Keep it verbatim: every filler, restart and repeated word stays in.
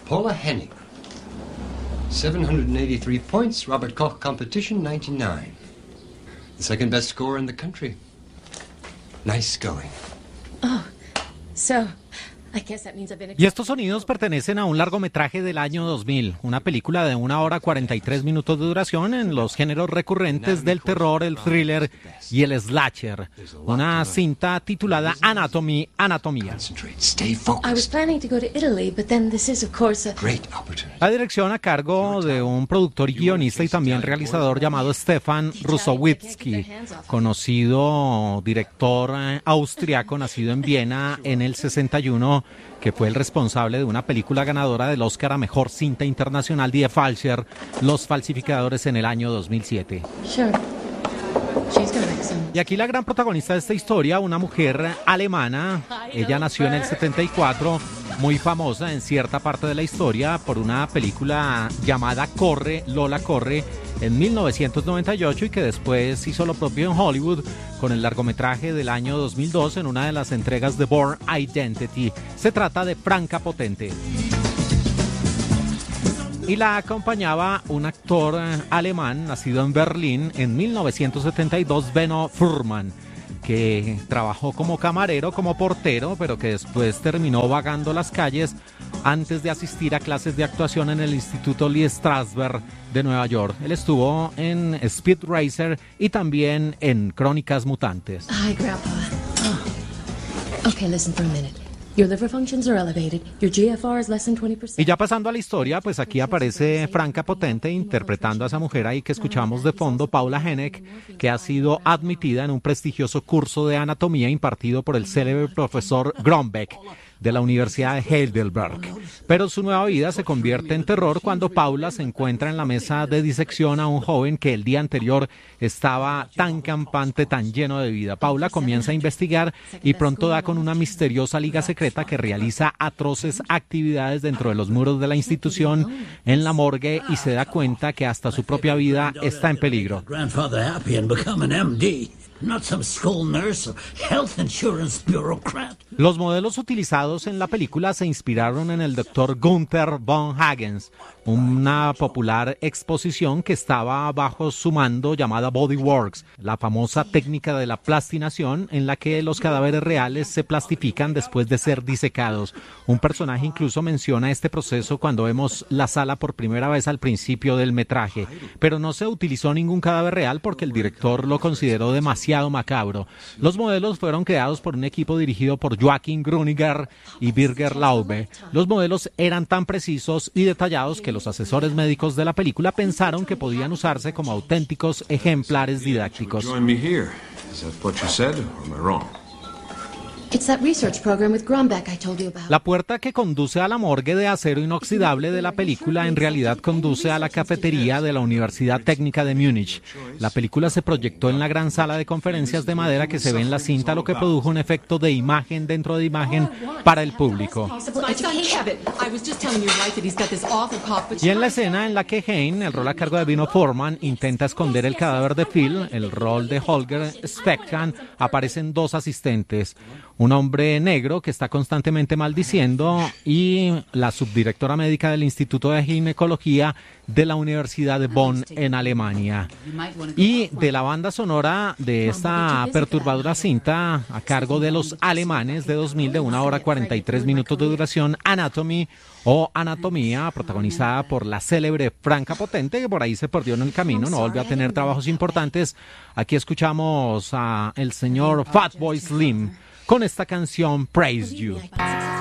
Paula Hennig. seven hundred eighty-three points, Robert Koch competition, ninety-nine. The second best score in the country. Nice going. Oh, so... Y estos sonidos pertenecen a un largometraje del año dos mil, una película de una hora cuarenta y tres minutos de duración en los géneros recurrentes del terror, el thriller y el slasher. Una cinta titulada Anatomy, Anatomía. La dirección a cargo de un productor y guionista y también realizador llamado Stefan Rusowitsky, conocido director austriaco nacido en Viena en el sesenta y uno, que fue el responsable de una película ganadora del Oscar a Mejor Cinta Internacional, Die Falscher, Los Falsificadores, en el año dos mil siete. Sure. Y aquí la gran protagonista de esta historia, una mujer alemana. Ella nació en el setenta y cuatro, muy famosa en cierta parte de la historia por una película llamada Corre, Lola Corre, en mil novecientos noventa y ocho, y que después hizo lo propio en Hollywood con el largometraje del año dos mil dos en una de las entregas de Bourne Identity. Se trata de Franka Potente. Y la acompañaba un actor alemán nacido en Berlín en mil novecientos setenta y dos, Benno Furman, que trabajó como camarero, como portero, pero que después terminó vagando las calles antes de asistir a clases de actuación en el Instituto Lee Strasberg de Nueva York. Él estuvo en Speed Racer y también en Crónicas Mutantes. Hi, Grandpa. Oh. Okay, listen for a minute. Your liver functions are elevated. Your G F R is less than twenty percent. Y ya pasando a la historia, pues aquí aparece Franka Potente interpretando a esa mujer ahí que escuchamos de fondo, Paula Hennig, que ha sido admitida en un prestigioso curso de anatomía impartido por el célebre profesor Grombeck de la Universidad de Heidelberg. Pero su nueva vida se convierte en terror cuando Paula se encuentra en la mesa de disección a un joven que el día anterior estaba tan campante, tan lleno de vida. Paula comienza a investigar y pronto da con una misteriosa liga secreta que realiza atroces actividades dentro de los muros de la institución, en la morgue, y se da cuenta que hasta su propia vida está en peligro. Not some school nurse or health insurance bureaucrat. Los modelos utilizados en la película se inspiraron en el doctor Gunther von Hagens, una popular exposición que estaba bajo su mando llamada Bodyworks, la famosa técnica de la plastinación en la que los cadáveres reales se plastifican después de ser disecados. Un personaje incluso menciona este proceso cuando vemos la sala por primera vez al principio del metraje, pero no se utilizó ningún cadáver real porque el director lo consideró demasiado macabro. Los modelos fueron creados por un equipo dirigido por Joachim Gruninger y Birger Laube. Los modelos eran tan precisos y detallados que los asesores médicos de la película pensaron que podían usarse como auténticos ejemplares didácticos. It's that research program with Grombeck I told you about. La puerta que conduce a la morgue de acero inoxidable de la película en realidad conduce a la cafetería de la Universidad Técnica de Múnich. La película se proyectó en la gran sala de conferencias de madera que se ve en la cinta, lo que produjo un efecto de imagen dentro de imagen para el público. Y en la escena en la que Hein, el rol a cargo de Benno Furman, intenta esconder el cadáver de Phil, el rol de Holger Speckhan, aparecen dos asistentes. Un hombre negro que está constantemente maldiciendo y la subdirectora médica del Instituto de Ginecología de la Universidad de Bonn en Alemania. Y de la banda sonora de esta perturbadora cinta a cargo de los alemanes de dos mil, de una hora cuarenta y tres minutos de duración, Anatomy o Anatomía, protagonizada por la célebre Franka Potente, que por ahí se perdió en el camino, no volvió a tener trabajos importantes. Aquí escuchamos a el señor Fatboy Slim con esta canción Praise You.